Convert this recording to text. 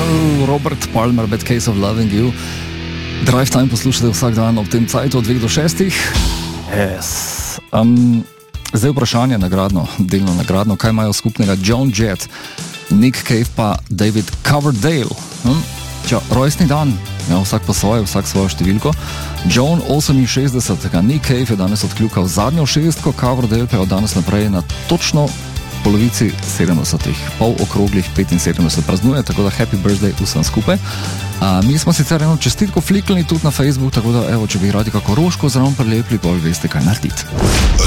Robert Palmer, Bad Case of Loving You. Drive Time poslušate vsak dan ob tem cajtu od 2 do 6. Yes. Zdaj vprašanje delno nagradno, kaj imajo skupnega Joan Jett, Nick Cave pa David Coverdale. Rojstni dan, vsak po svoje, vsak svojo številko. Joan 68, Nick Cave je danes odkljukal zadnjo šestko, Coverdale pa je od danes naprej na točno polovici 70-ih, pol okroglih 75 praznuje, tako da happy birthday vsem skupaj. Mi smo sicer eno čestitko fliknili tudi na Facebook, tako da evo, če bi radi kako rožko zraven prilepili, pa vi veste, kaj narediti.